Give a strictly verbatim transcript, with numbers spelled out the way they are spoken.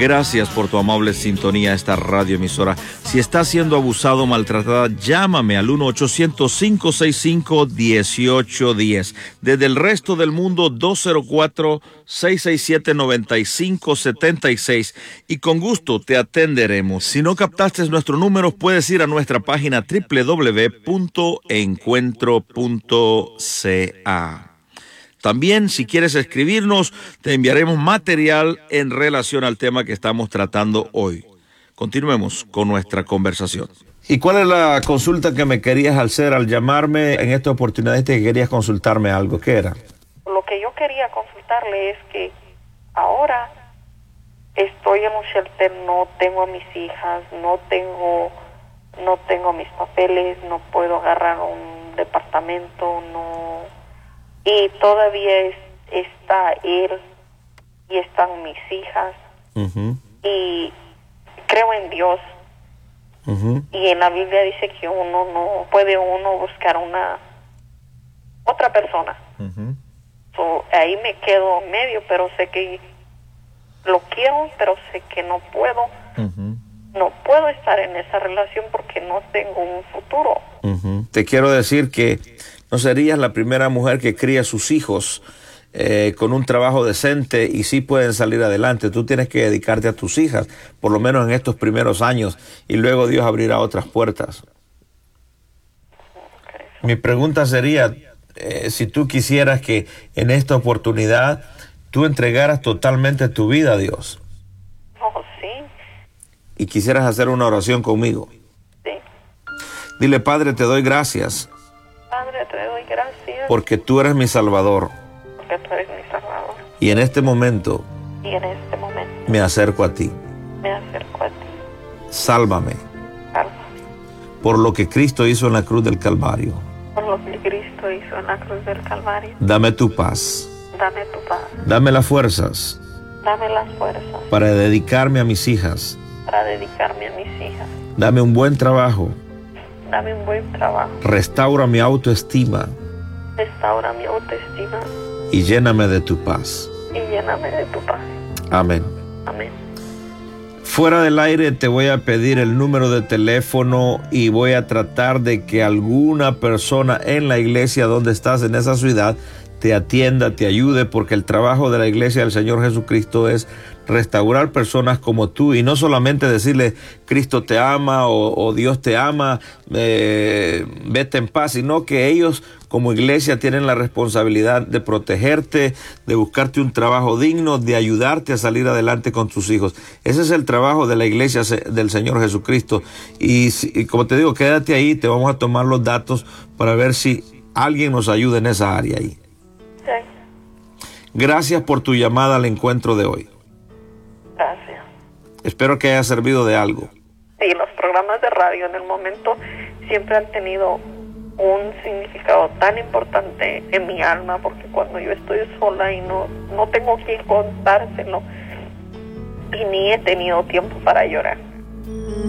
Gracias por tu amable sintonía a esta radioemisora. Si estás siendo abusado o maltratada, llámame al uno ochocientos, cinco seis cinco, uno ocho uno cero. Desde el resto del mundo, dos cero cuatro, seis seis siete, nueve cinco siete seis. Y con gusto te atenderemos. Si no captaste nuestro número, puedes ir a nuestra página doble u doble u doble u punto encuentro punto c a. También, si quieres escribirnos, te enviaremos material en relación al tema que estamos tratando hoy. Continuemos con nuestra conversación. ¿Y cuál es la consulta que me querías hacer al llamarme en esta oportunidad? Este que querías consultarme algo, ¿qué era? Lo que yo quería consultarle es que ahora estoy en un shelter, no tengo a mis hijas, no tengo, no tengo mis papeles, no puedo agarrar un departamento, no... Y todavía es, está él y están mis hijas. Uh-huh. Y creo en Dios. Uh-huh. Y en la Biblia dice que uno no puede uno buscar una otra persona. Uh-huh. So, ahí me quedo medio, pero sé que lo quiero, pero sé que no puedo. Uh-huh. No puedo estar en esa relación porque no tengo un futuro. Uh-huh. Te quiero decir que no serías la primera mujer que cría sus hijos eh, con un trabajo decente y sí pueden salir adelante. Tú tienes que dedicarte a tus hijas, por lo menos en estos primeros años, y luego Dios abrirá otras puertas. Okay. Mi pregunta sería, eh, si tú quisieras que en esta oportunidad tú entregaras totalmente tu vida a Dios. Oh, sí. Y quisieras hacer una oración conmigo. Sí. Dile: Padre, te doy gracias. Padre, te doy gracias. Porque tú eres mi Salvador. Porque tú eres mi Salvador. Y en este momento. Y en este momento. Me acerco a ti. Me acerco a ti. Sálvame. Sálvame. Por lo que Cristo hizo en la cruz del Calvario. Por lo que Cristo hizo en la cruz del Calvario. Dame tu paz. Dame tu paz. Dame las fuerzas. Dame las fuerzas. Para dedicarme a mis hijas. Para dedicarme a mis hijas. Dame un buen trabajo. Dame un buen trabajo. Restaura mi autoestima. Restaura mi autoestima. Y lléname de tu paz. Y lléname de tu paz. Amén. Amén. Fuera del aire te voy a pedir el número de teléfono y voy a tratar de que alguna persona en la iglesia donde estás, en esa ciudad, te atienda, te ayude, porque el trabajo de la iglesia del Señor Jesucristo es restaurar personas como tú, y no solamente decirle Cristo te ama o, o Dios te ama, eh, vete en paz, sino que ellos como iglesia tienen la responsabilidad de protegerte, de buscarte un trabajo digno, de ayudarte a salir adelante con tus hijos. Ese es el trabajo de la iglesia del Señor Jesucristo. Y, y como te digo, quédate ahí, te vamos a tomar los datos para ver si alguien nos ayuda en esa área ahí. Sí. Gracias por tu llamada al encuentro de hoy. Gracias. Espero que haya servido de algo. Sí, los programas de radio en el momento siempre han tenido un significado tan importante en mi alma, porque cuando yo estoy sola y no, no tengo quien contárselo, y ni he tenido tiempo para llorar.